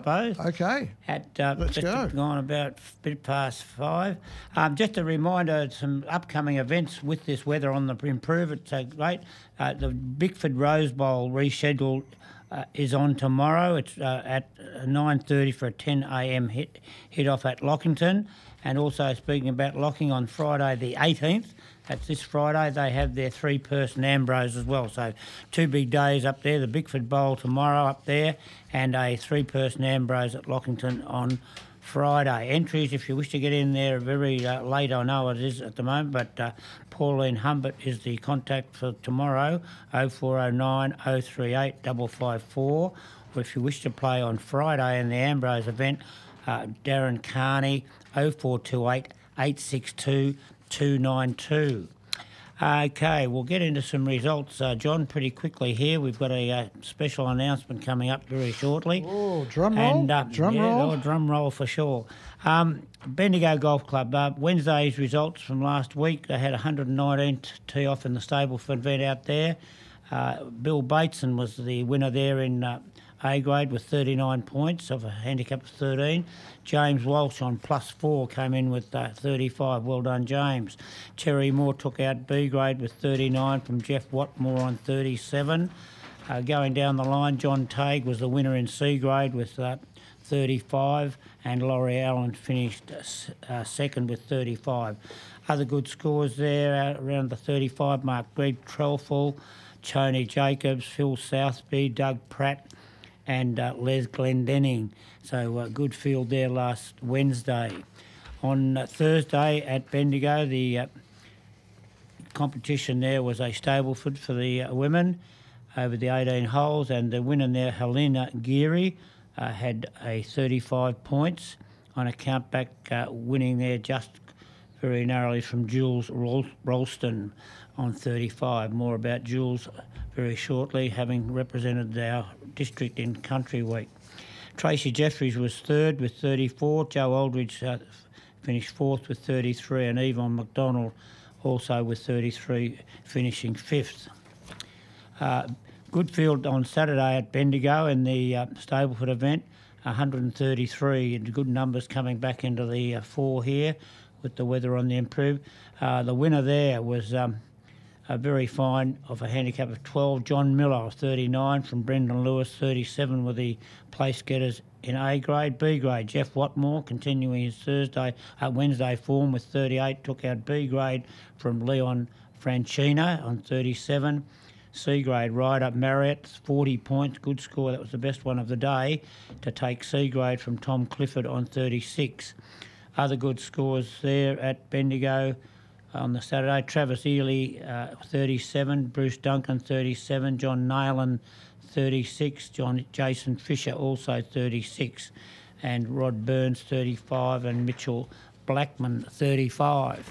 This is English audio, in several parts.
suppose. Okay. At Let's just go. gone about a bit past 5. Just a reminder, some upcoming events with this weather on the Improve. It's so great. The Bickford Rose Bowl rescheduled is on tomorrow. It's at 9:30 for a 10 a.m. hit off at Lockington. And also speaking about Locking on Friday the 18th, that's this Friday, they have their 3-person Ambrose as well. So 2 big days up there, the Bickford Bowl tomorrow up there and a 3-person Ambrose at Lockington on Friday. Entries, if you wish to get in there, very late, I know it is at the moment, but Pauline Humbert is the contact for tomorrow, 0409 038 554. Or if you wish to play on Friday in the Ambrose event, Darren Carney, 0428 862 292. Okay, we'll get into some results, John, pretty quickly here. We've got a special announcement coming up very shortly. Oh, drum roll. Drum roll. Oh, drum roll for sure. Bendigo Golf Club, Wednesday's results from last week. They had 119 to tee off in the Stableford event out there. Bill Bateson was the winner there in A grade with 39 points of a handicap of 13. James Walsh on +4 came in with 35. Well done, James. Terry Moore took out B grade with 39 from Jeff Watmore on 37. Going down the line, John Tague was the winner in C grade with 35, and Laurie Allen finished second with 35. Other good scores there around the 35 mark: Greg Trelfall, Tony Jacobs, Phil Southby, Doug Pratt, and Les Glendenning. So good field there last Wednesday. On Thursday at Bendigo, the competition there was a Stableford for the women over the 18 holes, and the winner there, Helena Geary, had a 35 points on a countback, winning there just very narrowly from Jules Ralston on 35. More about Jules very shortly, having represented our district in Country Week. Tracy Jeffries was third with 34. Joe Aldridge finished fourth with 33, and Yvonne McDonald also with 33, finishing fifth. Good field on Saturday at Bendigo in the Stableford event, 133. Good numbers coming back into the 4 here with the weather on the improve. The winner there was a very fine of a handicap of 12, John Miller, 39, from Brendan Lewis, 37 with the place getters in A grade. B grade, Jeff Watmore, continuing his Wednesday form with 38, took out B grade from Leon Franchina on 37. C grade, Ryder Marriott, 40 points, good score. That was the best one of the day to take C grade from Tom Clifford on 36. Other good scores there at Bendigo on the Saturday: Travis Ely, 37, Bruce Duncan, 37, John Nayland, 36, Jason Fisher, also 36, and Rod Burns, 35, and Mitchell Blackman, 35.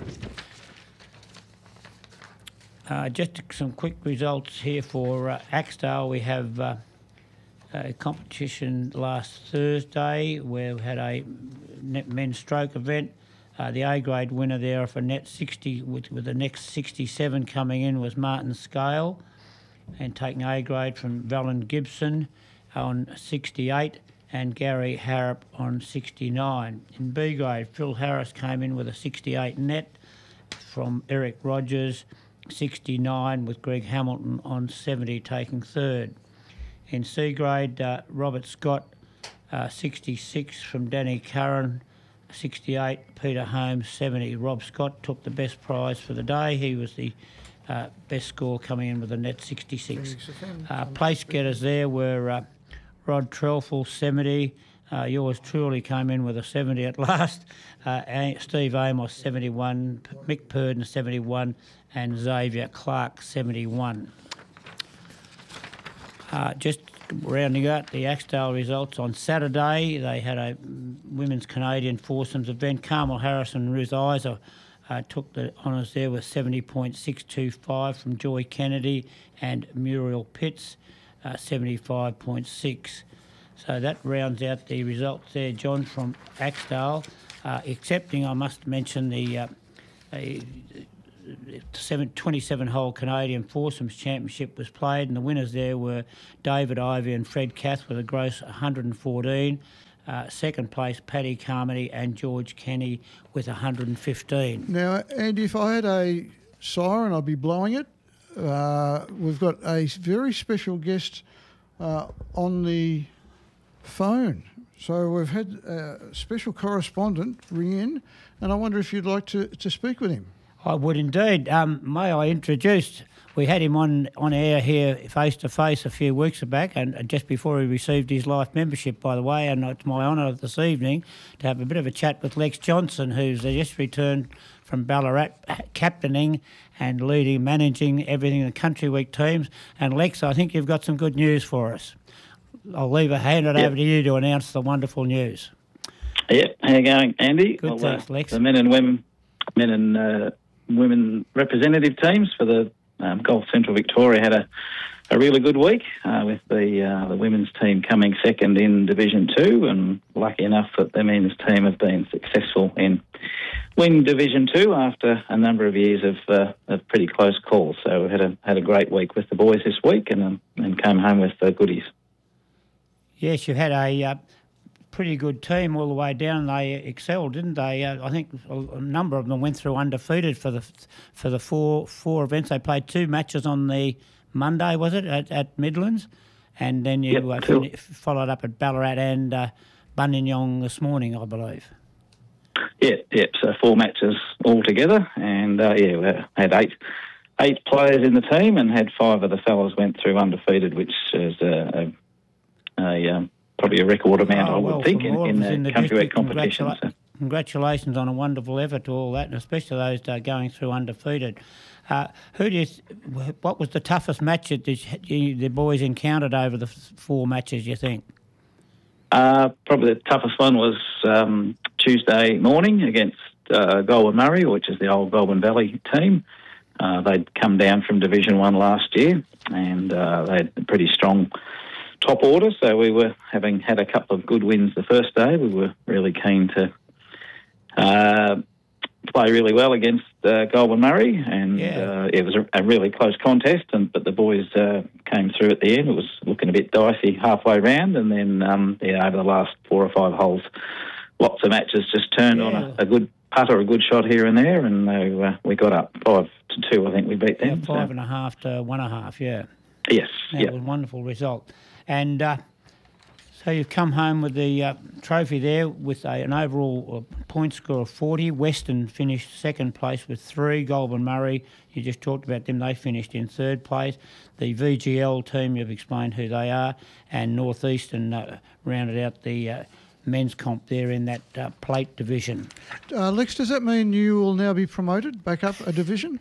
Just some quick results here for Axdale. We have a competition last Thursday where we had a men's stroke event. The A-grade winner there for net 60, with the next 67 coming in, was Martin Scale, and taking A-grade from Valen Gibson on 68 and Gary Harrop on 69. In B-grade, Phil Harris came in with a 68 net from Eric Rogers, 69 with Greg Hamilton on 70, taking third. In C-grade, Robert Scott, 66 from Danny Curran, 68, Peter Holmes, 70. Rob Scott took the best prize for the day. He was the best score, coming in with a net 66. Place getters there were Rod Trelfall, 70. Yours truly came in with a 70 at last. Steve Amos, 71. Mick Purdon, 71. And Xavier Clark, 71. Just rounding out the Axdale results on Saturday, they had a women's Canadian foursomes event. Carmel Harrison and Ruth Isa took the honours there with 70.625 from Joy Kennedy, and Muriel Pitts, 75.6. So that rounds out the results there, John, from Axdale, excepting, I must mention, the 27-hole Canadian Foursomes Championship was played, and the winners there were David Ivey and Fred Cath with a gross 114. Second place, Paddy Carmody and George Kenny with 115. Now, Andy, if I had a siren, I'd be blowing it. We've got a very special guest on the phone. So we've had a special correspondent ring in, and I wonder if you'd like to speak with him. I would indeed. May I introduce? We had him on air here face to face a few weeks back, and just before he received his life membership, by the way. And it's my honour this evening to have a bit of a chat with Lex Johnson, who's just returned from Ballarat, captaining and leading, managing everything in the Country Week teams. And Lex, I think you've got some good news for us. I'll hand it over to you to announce the wonderful news. Yep. How you going, Andy? Good, thanks, Lex. The men and women representative teams for the Golf Central Victoria had a really good week with the women's team coming second in Division 2, and lucky enough that the men's team have been successful in winning Division 2 after a number of years of pretty close calls. So we had a great week with the boys this week and came home with the goodies. Yes, you had a pretty good team all the way down. They excelled, didn't they? I think a number of them went through undefeated for the four events. They played 2 matches on the Monday, was it, at Midlands? And then you followed up at Ballarat and Buninyong this morning, I believe. Yeah. So 4 matches altogether, and we had eight players in the team, and had 5 of the fellas went through undefeated, which is probably a record amount, I would think, in the Country Week competition. Congratulations on a wonderful effort to all that, and especially those going through undefeated. What was the toughest match that the boys encountered over the 4 matches, you think? Probably the toughest one was Tuesday morning against Goulburn Murray, which is the old Goulburn Valley team. They'd come down from Division 1 last year, and they had a pretty strong top order, so we were, having had a couple of good wins the first day, we were really keen to play really well against Goulburn Murray, and it was a really close contest, but the boys came through at the end. It was looking a bit dicey halfway round, and then over the last 4 or 5 holes, lots of matches just turned on a good putt or a good shot here and there, and we got up 5-2. I think we beat them. 5.5 to 1.5. Yeah. Yes. That was a wonderful result. And so you've come home with the trophy there with an overall point score of 40. Western finished second place with 3. Goulburn Murray, you just talked about them, they finished in third place. The VGL team, you've explained who they are, and Northeastern rounded out the men's comp there in that plate division. Lex, does that mean you will now be promoted back up a division?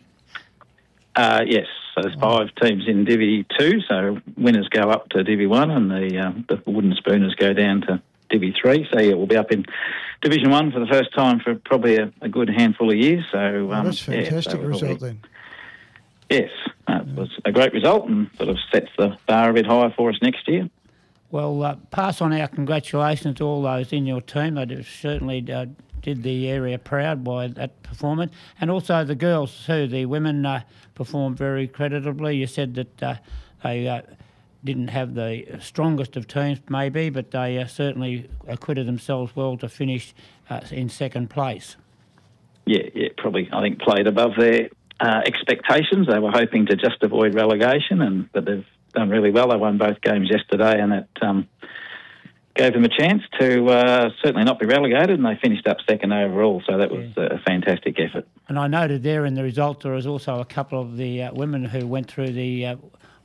Yes, so there's 5 teams in Divi 2, so winners go up to Divi 1 and the Wooden Spooners go down to Divi 3. So, we'll be up in Division 1 for the first time for probably a good handful of years. So that's a fantastic result then. Yes, it was a great result and sort of sets the bar a bit higher for us next year. Well, pass on our congratulations to all those in your team. They certainly did the area proud by that performance. And also the girls too. The women performed very creditably. You said that they didn't have the strongest of teams maybe, but they certainly acquitted themselves well to finish in second place. Yeah, probably I think played above their expectations. They were hoping to just avoid relegation, but they've done really well. They won both games yesterday, and that gave them a chance to certainly not be relegated, and they finished up second overall, so that was a fantastic effort. And I noted there in the results there was also a couple of the women who went through the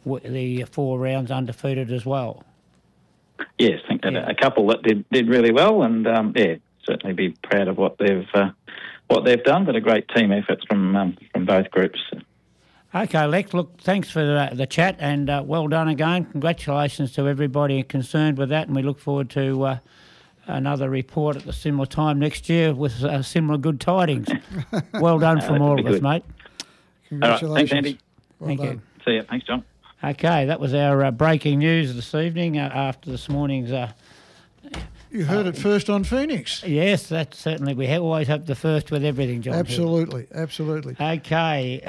4 rounds undefeated as well. Yes, I think that a couple that did really well, and certainly be proud of what they've done, but a great team effort from both groups. Okay, Lex, look, thanks for the chat, and well done again. Congratulations to everybody concerned with that, and we look forward to another report at the similar time next year with similar good tidings. Well done from all of us, mate. Congratulations. All right, thanks, Andy. Thank you. See you. Thanks, John. Okay, that was our breaking news this evening after this morning's You heard it first on Phoenix. Yes, that's certainly. We always have the first with everything, John. Absolutely, absolutely. Okay.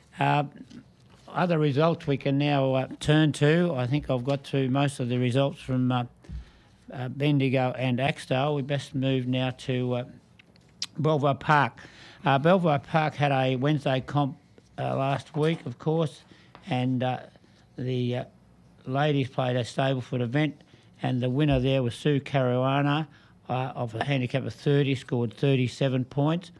Other results we can now turn to. I think I've got through most of the results from Bendigo and Axdale. We best move now to Belvoir Park. Belvoir Park had a Wednesday comp last week, of course, and the ladies played a Stableford event, and the winner there was Sue Caruana of a handicap of 30, scored 37 points.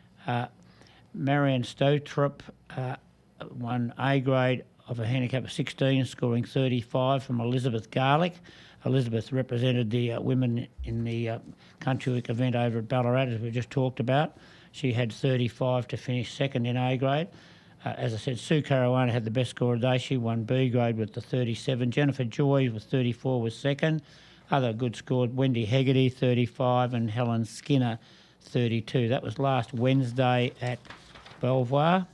Marion Stotrup won A grade of a handicap of 16, scoring 35 from Elizabeth Garlick. Elizabeth represented the women in the Country Week event over at Ballarat, as we just talked about. She had 35 to finish second in A grade. As I said, Sue Caruana had the best score of the day. She won B grade with the 37. Jennifer Joy with 34 was second. Other good scores, Wendy Hegarty, 35, and Helen Skinner, 32. That was last Wednesday at Belvoir.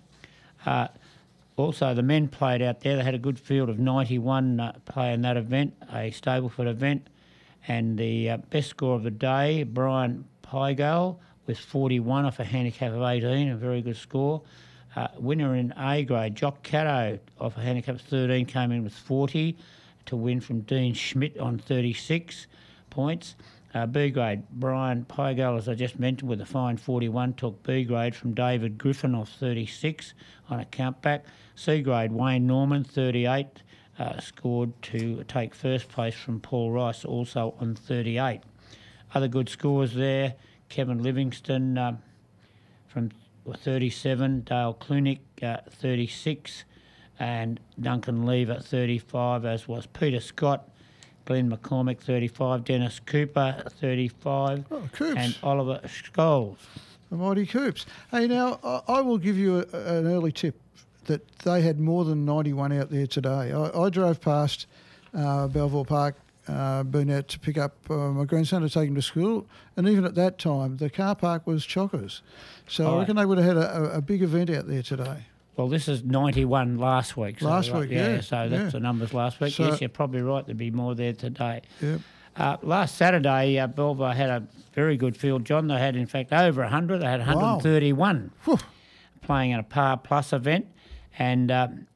Also, the men played out there. They had a good field of 91 play in that event, a Stableford event. And the best score of the day, Brian Pygale with 41 off a handicap of 18, a very good score. Winner in A grade, Jock Caddo off a handicap of 13 came in with 40 to win from Dean Schmidt on 36 points. B grade, Brian Pygale, as I just mentioned, with a fine 41, took B grade from David Griffin off 36 on a countback. C grade, Wayne Norman, 38, scored to take first place from Paul Rice, also on 38. Other good scores there, Kevin Livingston from 37, Dale Clunick 36, and Duncan Lever 35, as was Peter Scott, Glenn McCormick 35, Dennis Cooper 35, and Oliver Scholes. The mighty Coops. Hey, now, I will give you an early tip that they had more than 91 out there today. I drove past Belvoir Park, been out to pick up my grandson to take him to school, and even at that time, the car park was chockers. So I reckon they would have had a big event out there today. Well, this is 91 last week. So last week, yeah. So that's the numbers last week. So, yes, you're probably right. There'd be more there today. Yeah. Last Saturday, Belvoir had a very good field, John. They had, in fact, over 100. They had 131 playing in a par plus event. And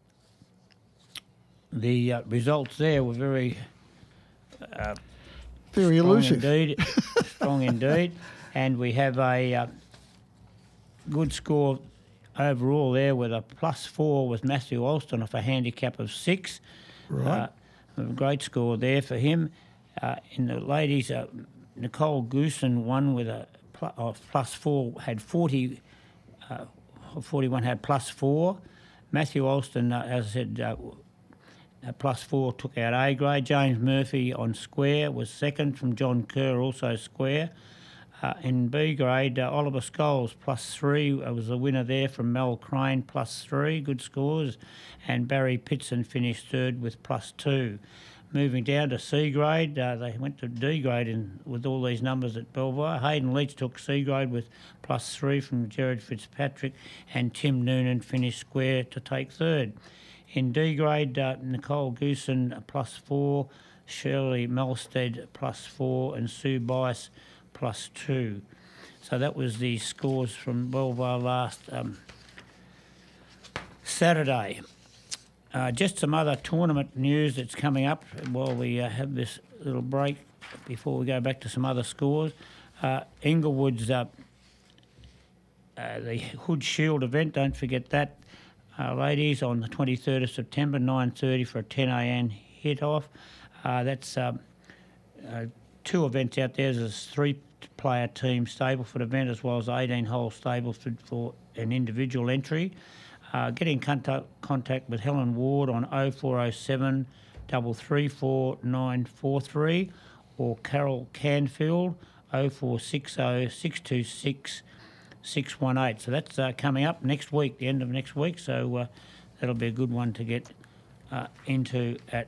the results there were very elusive. Strong indeed. And we have a good score overall there with a +4 with Matthew Alston off a handicap of 6. Right. A great score there for him. In the ladies, Nicole Goosen won with a +4, had 40, 41 had +4. Matthew Alston, as I said, +4 took out A grade. James Murphy on square was second from John Kerr, also square. In B grade, Oliver Scholes +3 was the winner there from Mel Crane, +3, good scores. And Barry Pitson finished third with +2. Moving down to C grade, they went to D grade with all these numbers at Belvoir. Hayden Leach took C grade with +3 from Gerard Fitzpatrick, and Tim Noonan finished square to take third. In D grade, Nicole Goosen +4, Shirley Melstead +4, and Sue Bice +2. So that was the scores from Belvoir last Saturday. Just some other tournament news that's coming up while we have this little break before we go back to some other scores. Inglewood's the Hood Shield event, don't forget that, ladies, on the 23rd of September, 9:30 for a 10 a.m. hit-off. That's 2 events out there. There's a 3-player team Stableford event as well as 18-hole Stableford for an individual entry. Get in contact with Helen Ward on 0407 334 943 or Carol Canfield 0460 626 618. So that's coming up next week, the end of next week. So that'll be a good one to get into at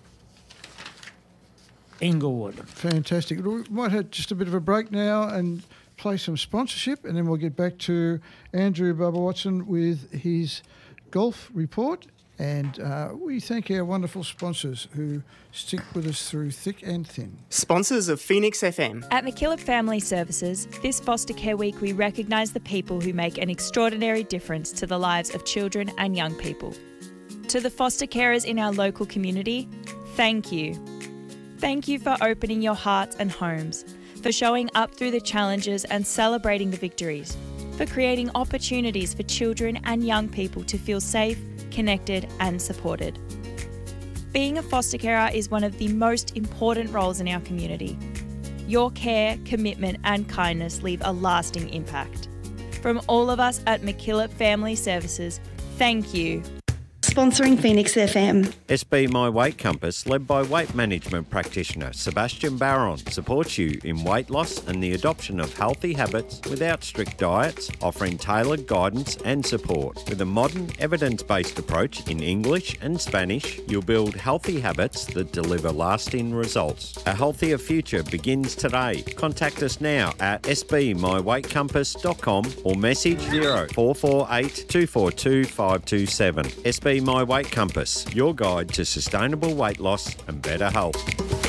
Inglewood. Fantastic. We might have just a bit of a break now and play some sponsorship, and then we'll get back to Andrew Bubba Watson with his golf report And we thank our wonderful sponsors who stick with us through thick and thin. Sponsors of Phoenix FM. At McKillop Family Services, this Foster Care Week we recognise the people who make an extraordinary difference to the lives of children and young people. To the foster carers in our local community, thank you. Thank you for opening your hearts and homes, for showing up through the challenges and celebrating the victories, for creating opportunities for children and young people to feel safe, connected and supported. Being a foster carer is one of the most important roles in our community. Your care, commitment and kindness leave a lasting impact. From all of us at McKillop Family Services, thank you. Sponsoring Phoenix FM. SB My Weight Compass, led by weight management practitioner Sebastian Barron, supports you in weight loss and the adoption of healthy habits without strict diets, offering tailored guidance and support. With a modern, evidence-based approach in English and Spanish, you'll build healthy habits that deliver lasting results. A healthier future begins today. Contact us now at sbmyweightcompass.com or message 0448 242 527. SB My Weight Compass, your guide to sustainable weight loss and better health.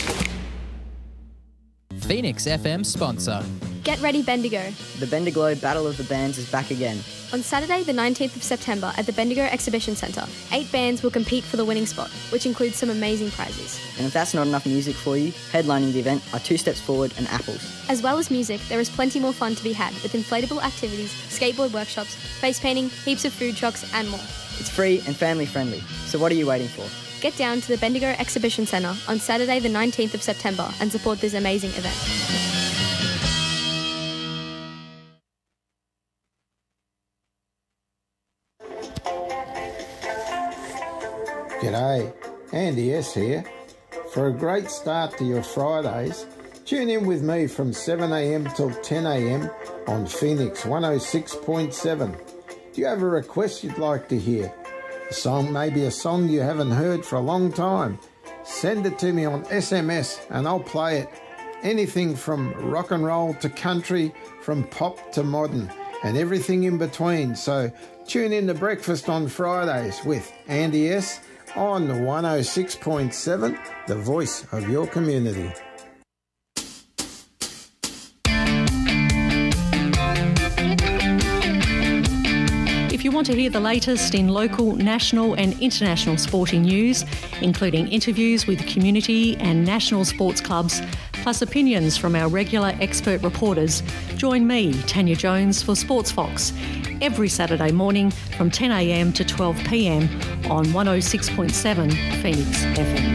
Phoenix FM sponsor. Get ready, Bendigo. The Bendigo Battle of the Bands is back again. On Saturday, the 19th of September at the Bendigo Exhibition Centre, 8 bands will compete for the winning spot, which includes some amazing prizes. And if that's not enough music for you, headlining the event are Two Steps Forward and Apples. As well as music, there is plenty more fun to be had with inflatable activities, skateboard workshops, face painting, heaps of food trucks and more. It's free and family friendly, so what are you waiting for? Get down to the Bendigo Exhibition Centre on Saturday the 19th of September and support this amazing event. G'day, Andy S here. For a great start to your Fridays, tune in with me from 7am till 10am on Phoenix 106.7. Do you have a request you'd like to hear? A song, maybe a song you haven't heard for a long time? Send it to me on SMS and I'll play it. Anything from rock and roll to country, from pop to modern, and everything in between. So tune in to Breakfast on Fridays with Andy S on 106.7, the voice of your community. If you want to hear the latest in local, national and international sporting news, including interviews with community and national sports clubs, plus opinions from our regular expert reporters, join me, Tanya Jones, for Sports Fox every Saturday morning from 10am to 12pm on 106.7 Phoenix FM.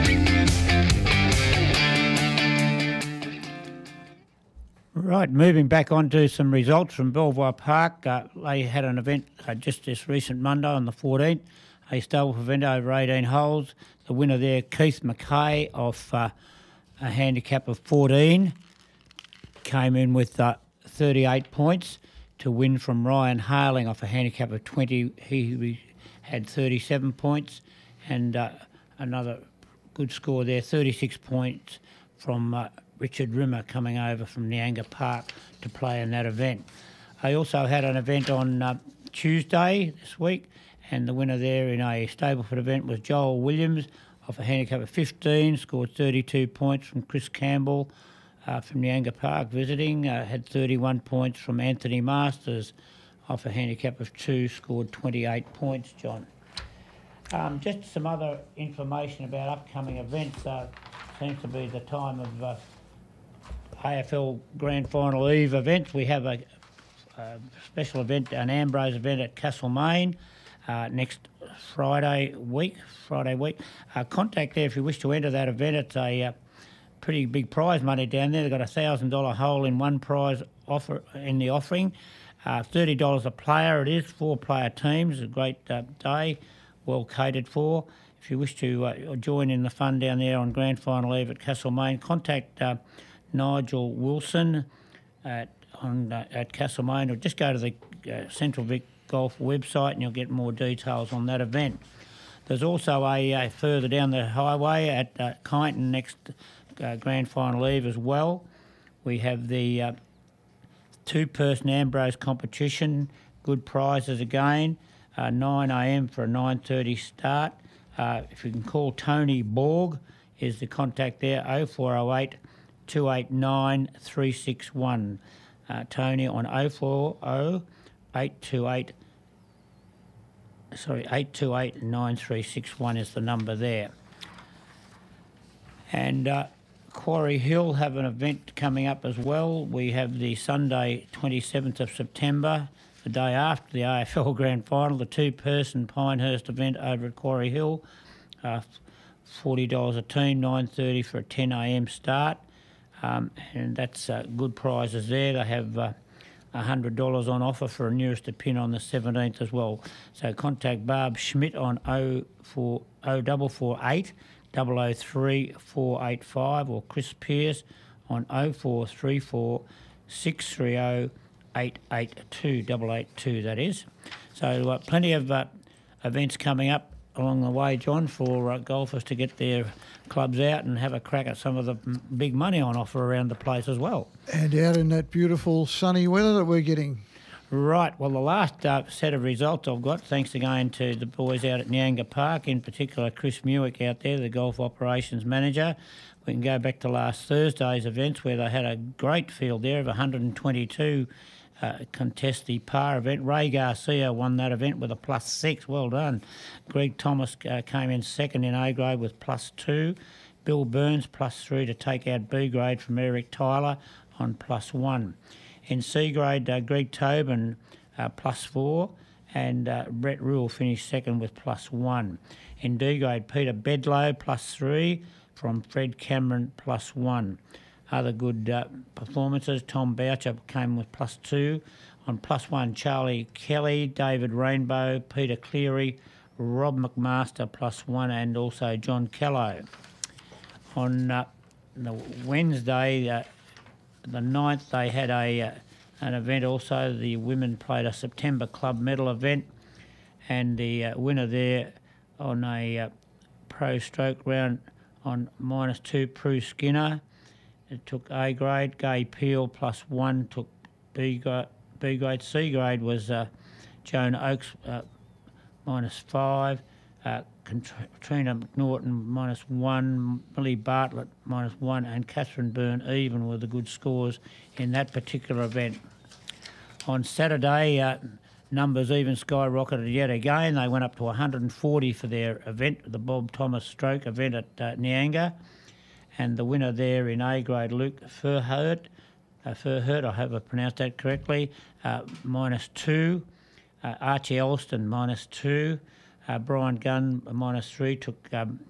Right, moving back on to some results from Belvoir Park. They had an event just this recent Monday on the 14th, a stable event over 18 holes. The winner there, Keith McKay, of a handicap of 14, came in with 38 points to win from Ryan Harling off a handicap of 20. He had 37 points, and another good score there, 36 points from Richard Rimmer coming over from Nyanga Park to play in that event. I also had an event on Tuesday this week, and the winner there in a Stableford event was Joel Williams off a handicap of 15, scored 32 points from Chris Campbell from Nyanga Park visiting, had 31 points from Anthony Masters off a handicap of 2, scored 28 points, John. Just some other information about upcoming events. Seems to be the time of AFL Grand Final Eve events. We have a special event, an Ambrose event at Castlemaine next Friday week. Contact there if you wish to enter that event. It's a pretty big prize money down there. They've got a $1,000 hole in one prize offer in the offering. $30 a player it is, 4-player teams. A great day, well catered for. If you wish to join in the fun down there on Grand Final Eve at Castlemaine, contact Nigel Wilson at Castlemaine, or just go to the Central Vic Golf website and you'll get more details on that event. There's also a further down the highway at Kyneton next Grand Final Eve as well. We have the two-person Ambrose competition, good prizes again. 9 a.m. for a 9:30 start. If you can call Tony Borg, is the contact there, 0408 289 361. Tony on 040 828 9361 is the number there. And Quarry Hill have an event coming up as well. We have the Sunday 27th of September, the day after the AFL Grand Final, the two-person Pinehurst event over at Quarry Hill. $40 a team, 9:30 for a 10 a.m. start. And that's good prizes there. They have $100 on offer for a nearest to pin on the 17th as well. So contact Barb Schmidt on 0448 003 485 or Chris Pearce on 0434 630 882, that is. So plenty of events coming up along the way, John, for golfers to get their clubs out and have a crack at some of the big money on offer around the place as well. And out in that beautiful sunny weather that we're getting. Right. Well, the last set of results I've got, thanks again to the boys out at Nyanga Park, in particular Chris Mewick out there, the golf operations manager. We can go back to last Thursday's events where they had a great field there of 122 contest the par event. Ray Garcia won that event with a +6. Well done. Greg Thomas came in second in A grade with +2. Bill Burns +3 to take out B grade from Eric Tyler on +1. In C grade, Greg Tobin +4 and Brett Rule finished second with +1. In D grade, Peter Bedlow +3 from Fred Cameron +1. Other good performances, Tom Boucher came with +2. On +1, Charlie Kelly, David Rainbow, Peter Cleary, Rob McMaster +1 and also John Kello. On the Wednesday, the 9th, they had an event also. The women played a September Club Medal event, and the winner there on a pro stroke round on -2, Prue Skinner. It took A grade. Gay Peel +1 took B grade. C grade was Joan Oakes -5. Katrina McNaughton -1, Millie Bartlett -1 and Catherine Byrne even were the good scores in that particular event. On Saturday, numbers even skyrocketed yet again. They went up to 140 for their event, the Bob Thomas Stroke event at Nyanga. And the winner there in A grade, Luke Furhert, I hope I pronounced that correctly, -2. Archie Alston -2. Brian Gunn -3 took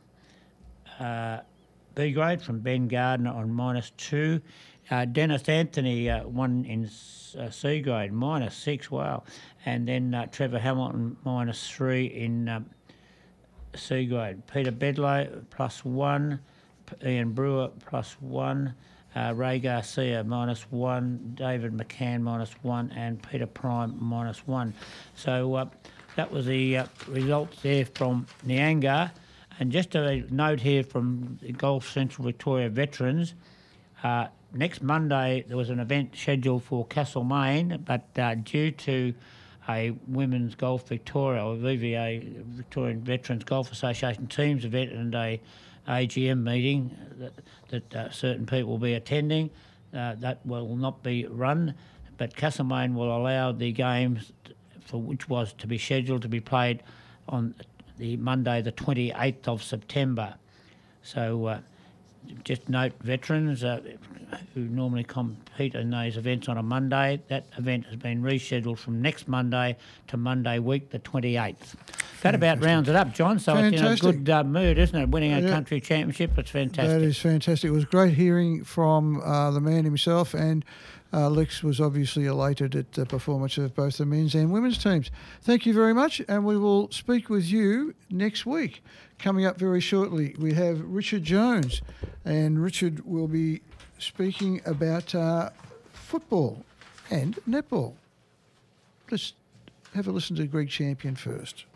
B grade from Ben Gardner on -2. Dennis Anthony won in C grade, -6, wow. And then Trevor Hamilton -3 in C grade. Peter Bedlow +1. Ian Brewer +1, Ray Garcia -1, David McCann -1 and Peter Prime -1. So that was the results there from Nyanga. And just a note here from the Golf Central Victoria veterans, next Monday there was an event scheduled for Castlemaine, but due to a Women's Golf Victoria, or VVA, Victorian Veterans Golf Association teams event and a AGM meeting that certain people will be attending. That will not be run, but Castlemaine will allow the games for which was to be scheduled to be played on the Monday the 28th of September. So just note, veterans who normally compete in those events on a Monday, that event has been rescheduled from next Monday to Monday week the 28th. That about rounds it up, John. So fantastic. It's in a good mood, isn't it? Winning a country championship, it's fantastic. That is fantastic. It was great hearing from the man himself, and Lex was obviously elated at the performance of both the men's and women's teams. Thank you very much, and we will speak with you next week. Coming up very shortly, we have Richard Jones, and Richard will be speaking about football and netball. Let's have a listen to Greg Champion first.